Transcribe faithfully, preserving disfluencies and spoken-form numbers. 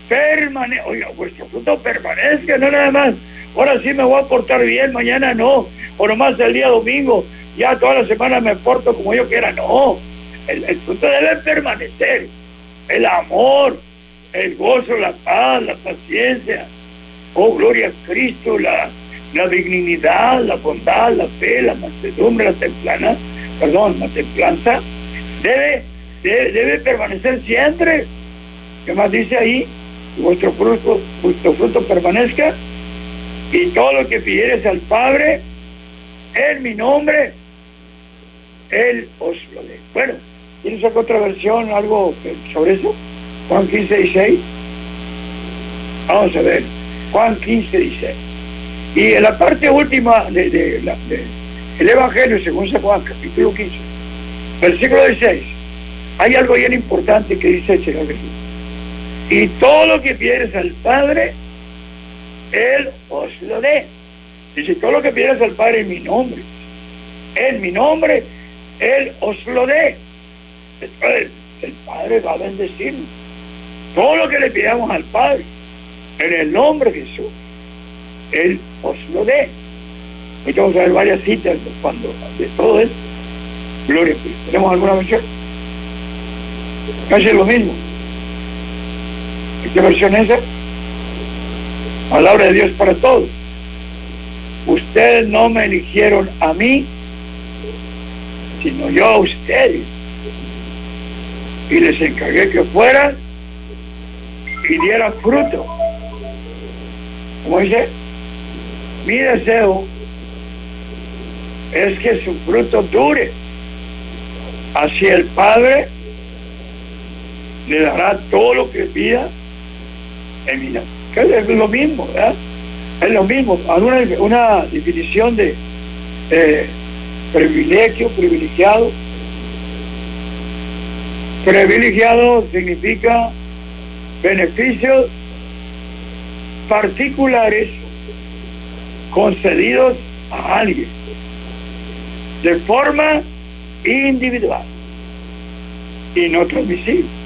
permane, oiga, vuestro fruto permanezca, no nada más, ahora sí me voy a portar bien, mañana no, o nomás el día domingo, ya toda la semana me porto como yo quiera, no, el, el fruto debe permanecer, el amor, el gozo, la paz, la paciencia, oh gloria a Cristo, la, la benignidad, la bondad, la fe, la mansedumbre, la templanza, perdón, la templanza, debe, debe, debe permanecer siempre. ¿Qué más dice ahí? Vuestro fruto, vuestro fruto permanezca, y todo lo que pidieres al Padre en mi nombre, Él os lo dé. Bueno, ¿tienes otra versión, algo sobre eso? Juan quince, dieciséis. Vamos a ver, Juan quince, dieciséis. Y en la parte última de, de, de, de el Evangelio según San Juan, capítulo quince, versículo dieciséis, hay algo bien importante que dice el Señor Jesús. Y todo lo que pidieres al Padre, Él os lo dé. Dice, todo lo que pidieres al Padre en mi nombre, en mi nombre, Él os lo dé. Entonces, el Padre va a bendecirnos. Todo lo que le pidamos al Padre, en el nombre de Jesús, Él os lo dé. Y vamos a ver varias citas cuando, de todo esto. Gloria a Cristo. ¿Tenemos alguna versión? Casi lo mismo. ¿Qué versión es esa? Palabra de Dios para todos. Ustedes no me eligieron a mí, sino yo a ustedes. Y les encargué que fueran y dieran fruto. ¿Cómo dice? Mi deseo es que su fruto dure. Así el Padre le dará todo lo que pida en mi nombre. Que es lo mismo, ¿verdad? Es lo mismo. Una, una definición de eh, privilegio, privilegiado. Privilegiado significa beneficios particulares concedidos a alguien de forma individual y no transmisible.